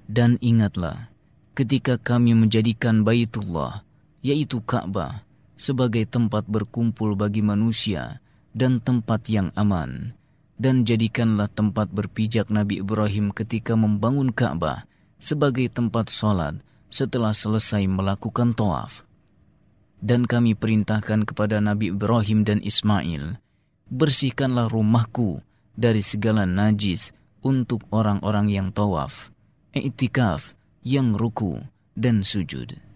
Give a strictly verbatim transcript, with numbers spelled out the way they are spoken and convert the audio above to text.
Dan ingatlah ketika kami menjadikan Baitullah, yaitu Ka'bah, sebagai tempat berkumpul bagi manusia dan tempat yang aman. Dan jadikanlah tempat berpijak Nabi Ibrahim ketika membangun Ka'bah sebagai tempat sholat setelah selesai melakukan tawaf. Dan kami perintahkan kepada Nabi Ibrahim dan Ismail, bersihkanlah rumahku dari segala najis untuk orang-orang yang tawaf, i'tikaf, yang ruku dan sujud.